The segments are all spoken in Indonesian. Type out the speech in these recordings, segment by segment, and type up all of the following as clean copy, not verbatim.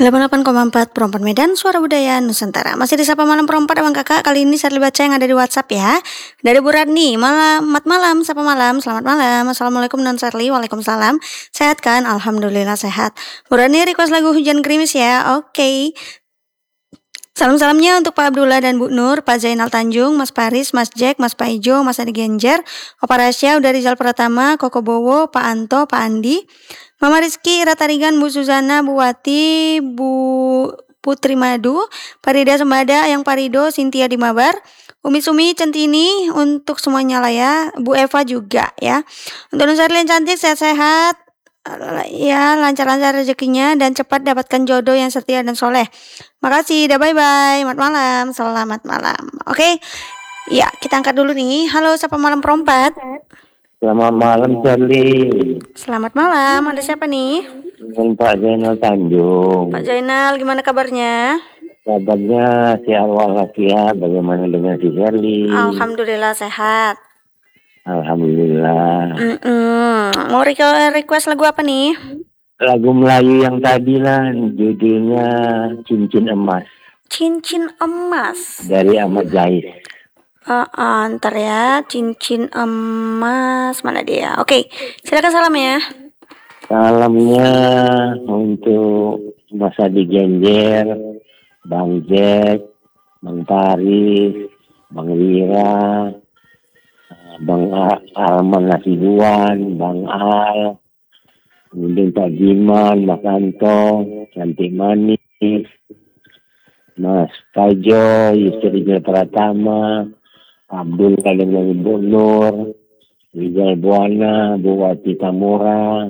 88,4 Perempuan Medan, Suara Budaya Nusantara. Masih di Sapa Malam Perempat Abang Kakak. Kali ini saya baca yang ada di WhatsApp ya. Dari Bu Radni, selamat malam, Sapa Malam. Selamat malam, Assalamualaikum Non Sherly. Waalaikumsalam. Sehat kan? Alhamdulillah sehat. Bu Radni request lagu Hujan Gerimis ya. Oke. Salam-salamnya untuk Pak Abdullah dan Bu Nur, Pak Zainal Tanjung, Mas Paris, Mas Jack, Mas Paijo, Mas Adi Genjer, Opa Rasya, Uda Rizal Pratama, Koko Bowo, Pak Anto, Pak Andi, Mama Rizky, Ira Tarigan, Bu Suzana, Bu Wati, Bu Putri Madu, Parida Sembada, Yang Parido, Cynthia di Mabar, Umi Sumi, Centini, untuk semuanya lah ya, Bu Eva juga ya. Untuk Nur Sherly yang cantik, sehat-sehat, ya lancar-lancar rezekinya dan cepat dapatkan jodoh yang setia dan soleh. Makasih, dah bye-bye, selamat malam. Oke, ya kita angkat dulu nih. Halo, Sapa Malam Perempat. Selamat malam, Sherly. Selamat malam, ada siapa nih? Dengan Pak Zainal Tanjung. Pak Zainal, gimana kabarnya? Kabarnya sehat walafiat. Bagaimana dengan si Sherly? Alhamdulillah sehat. Alhamdulillah. Mau request lagu apa nih? Lagu Melayu yang tadi lah, judulnya Cincin Emas. Cincin Emas. Dari Ahmad Jais. Ntar ya, Cincin Emas, mana dia? Oke, silakan salam ya. Salamnya untuk Mas Adi Genjer, Bang Jack, Bang Paris, Bang Wira, Bang Alman Nasibuan, Bang Al, kemudian Pak Jiman, Mas Anto, Cantik Manis, Mas Pajo, Yusri Pratama, Abdul Kalim Ibu Nur, Rizal Buana, Bu Wati Tamura,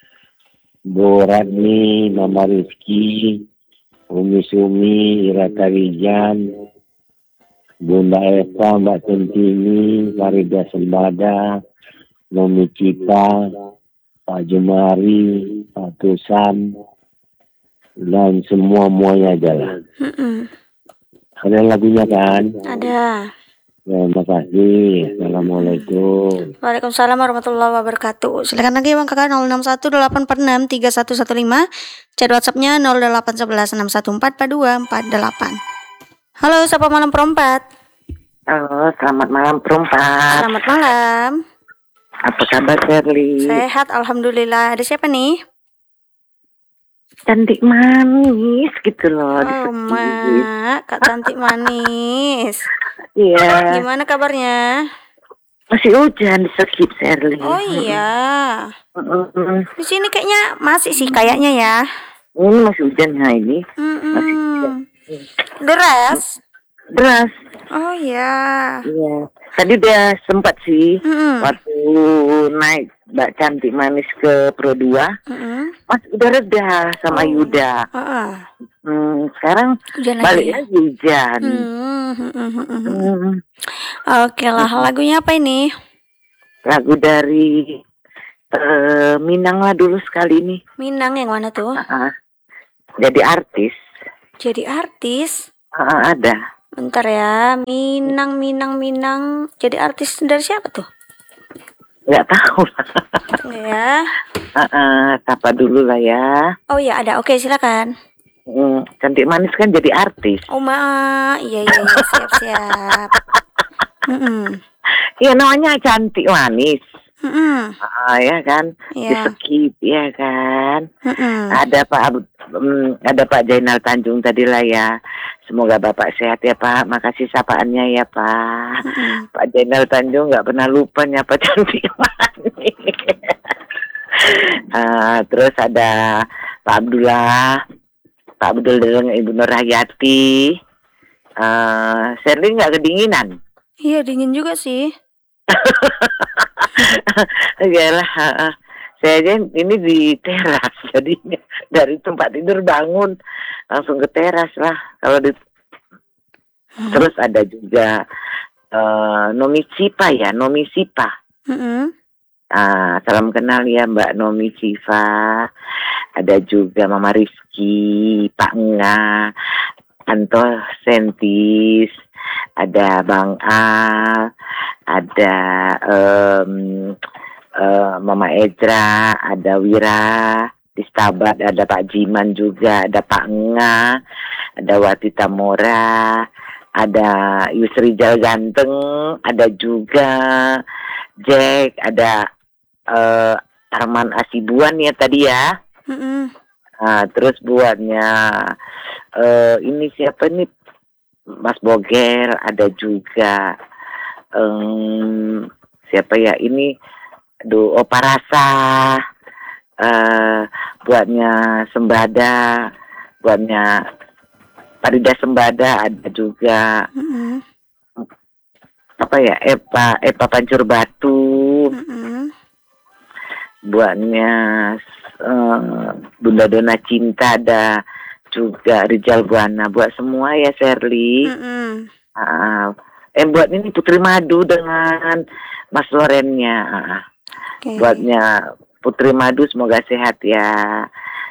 Bu Radni, Mama Rizky, Umi Sumi, Ira Tarijan, Bunda Eva, Mbak Centini, Farida Sembada, Nomi Cita, Pak Jumari, Pak Tusam, dan semuanya jalan. Ada lagunya kan? Ada. Terima kasih. Assalamualaikum. Waalaikumsalam warahmatullahi wabarakatuh. Silakan lagi Bang Kakak 0618463115. Chat WhatsApp-nya 081161442248. Halo, Sapa Malam Perempat. Halo, selamat malam Perempat. Selamat malam. Apa kabar Sherly? Sehat, alhamdulillah. Ada siapa nih? Cantik manis gitu loh. Oh, Mak, Kak cantik manis. Iya. Gimana kabarnya? Masih hujan di Skip Sherly. Oh iya. Di sini kayaknya masih sih kayaknya ya. Ini masih hujan ya ini. Masih hujan. Deras. Oh iya. Iya. Tadi udah sempat sih waktu naik Mbak Cantik Manis ke Pro 2. Mas udah reda sama Yuda. Sekarang hujan balik lagi hujan. Oke lah, lagunya apa ini? Lagu dari Minang lah dulu sekali ini. Minang yang mana tuh? Jadi artis. Ada. Bentar ya, Minang. Jadi artis dari siapa tuh? Nggak tahu lah. Ya. Sapa dulu lah ya. Oh ya ada, oke silakan. Cantik Manis kan jadi artis. Oh iya siap. Iya namanya Cantik Manis. Ya kan, di skip ya kan. Ada Pak Zainal Tanjung tadi lah ya. Semoga Bapak sehat ya Pak. Makasih sapaannya ya Pak. Pak Zainal Tanjung nggak pernah lupa nyapa Cantik Manis. Terus ada Pak Abdullah, Pak Abdul dengan Ibu Nur Hayati. Sherly nggak kedinginan? Iya dingin juga sih. Iyalah, saya aja ini di teras jadinya dari tempat tidur bangun langsung ke teras lah kalau di. Terus ada juga Nomi Sipa. Salam kenal ya Mbak Nomi Siva. Ada juga Mama Rizky, Pak Nga, Anto Sentis, ada Bang Al, ada Mama Edra, ada Wira, di Stabat ada Pak Jiman juga, ada Pak Nga, ada Wati Tamora, ada Yusri Jal Ganteng, ada juga Jack, ada Arman Asibuan ya tadi ya. Terus buatnya ini siapa nih, Mas Bogel, ada juga siapa ya ini, Opa Rasa, buatnya Sembada, buatnya Farida Sembada, ada juga apa ya, Epa Pancur Batu, buatnya Bunda Dona Cinta, ada juga Rijal Buana, buat semua ya Shirley. Buat ini Putri Madu dengan Mas Lorennya. Buatnya Putri Madu semoga sehat ya.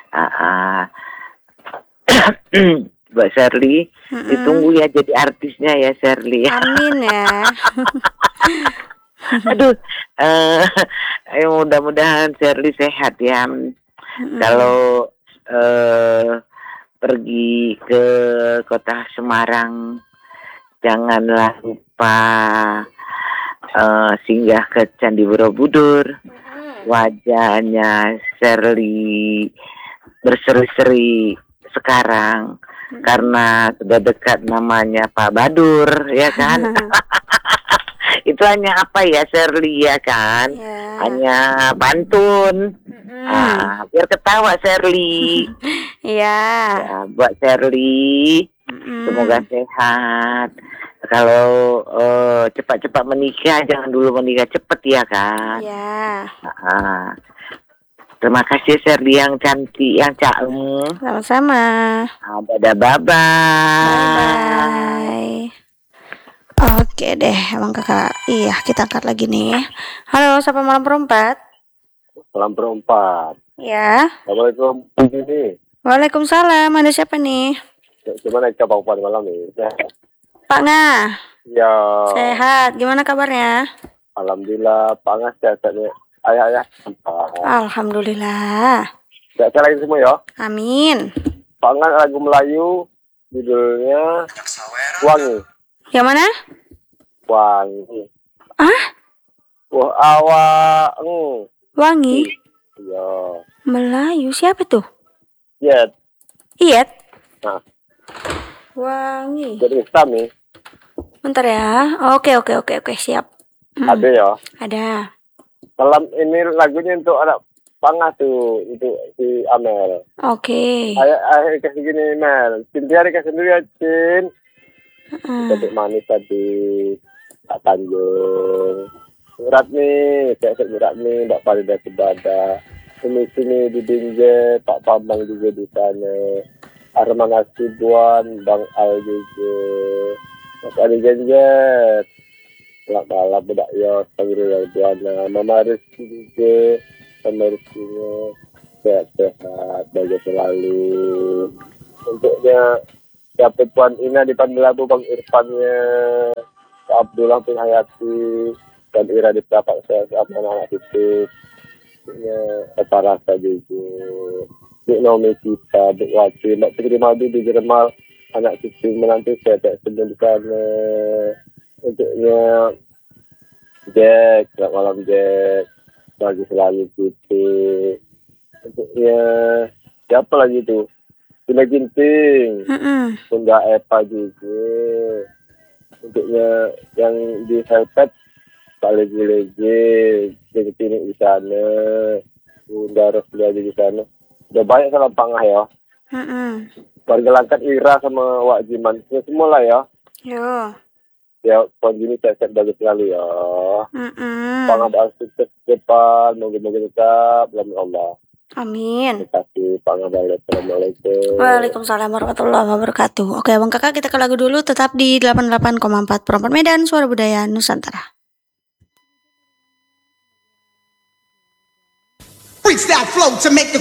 Buat Shirley, ditunggu ya jadi artisnya ya Shirley. Amin ya. Aduh, mudah-mudahan Shirley sehat ya. Kalau pergi ke kota Semarang, janganlah lupa singgah ke Candi Borobudur. Wajahnya Shirley berseri-seri sekarang karena sudah dekat namanya Pak Badur ya kan. Itu hanya apa ya Shirley ya kan, hanya pantun. Biar ketawa Shirley. Ya, buat Shirley semoga sehat. Kalau cepat-cepat menikah, jangan dulu menikah cepet ya kan. Terima kasih Shirley yang cantik, yang caem. Sama-sama. Dadah, bye-bye. Oke deh, Bang Kakak. Iya, kita angkat lagi nih. Halo, Sapa Malam Perempat. Malam Perempat. Ya. Assalamualaikum. Waalaikumsalam. Ada siapa nih? Gimana kabar malam nih? Pak Nga. Ya. Sehat. Gimana kabarnya? Alhamdulillah, Pak Nga sehat-sehatnya. Ayah. Alhamdulillah. Sehat lagi semua ya. Amin. Pak Nga lagu Melayu, judulnya Wangi. Yang mana? Wangi. Wah, awak. Wangi. Iya. Melayu siapa tuh? Iyet. Nah. Wangi. Jadi Islam nih. Bentar ya. Oke, siap. Ada ya? Ada. Salam ini lagunya untuk anak Pangah tuh, untuk si Amel. Oke. Ayah kasih gini Mel. Cintia dikasih sendiri ya Cin. Cantik manis tadi. Pak Tanjung. Surat nih, kayak surat nih, Mbak Farida Sebada. Sini di Dinje, Pak Pambang juga di sana. Arman Asibuan, Bang Al juga. Mas Adi Genjet. Selamat malam, Budak Yos, Panggil Diana. Mama Rizky juga. Sama Rizkynya. Sehat-sehat, bahagia selalu. Untuknya, siapa Puan Ina di Pandelabu, Bang Irfannya. Pak Abdullah bin Hayati. Dan Ira di Pelapak saya, anak-anak itu. Apa rasa juga. Duk Naomi kita, Duk Wati, Mbak Fikri Madu di Jermal, anak cucu menantu saya tak sedang di sana. Untuknya Jack, selamat malam Jack, bagi selalu putih. Untuknya siapa lagi tu? Tina Ginting, Bunda Epa juga. Untuknya yang di Helpet, Pak Legi-Legi, jadi klinik di sana. Bunda Roslia di sana. Udah banyak salah Pangah ya. Warga Langkat Ira sama Wak Jiman. Semua lah ya. Yo. Ya, Puan Juni sehat bagus sekali ya. Pangah doa sukses depan. Moga-moga tetap. Alhamdulillah Allah. Amin. Terima kasih Pangah balik. Assalamualaikum. Waalaikumsalam warahmatullahi wabarakatuh. Oke Bang Kakak, kita ke lagu dulu. Tetap di 88,4 Perempat Medan, Suara Budaya Nusantara. Freestyle flow to make the